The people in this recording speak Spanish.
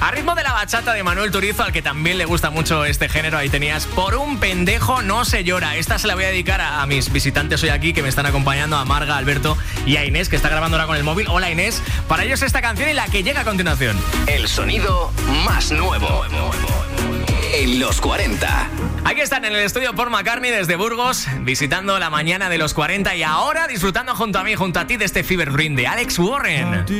A ritmo de la bachata de Manuel Turizo, al que también le gusta mucho este género, ahí tenías Por un pendejo no se llora. Esta se la voy a dedicar a mis visitantes hoy aquí que me están acompañando, a Marga, Alberto y a Inés, que está grabando ahora con el móvil. Hola Inés, para ellos esta canción y la que llega a continuación. El sonido más nuevo en los 40. Aquí están en el estudio Paul McCartney desde Burgos, visitando la mañana de los 40 y ahora disfrutando junto a mí, junto a ti, de este Fever Dream de Alex Warren.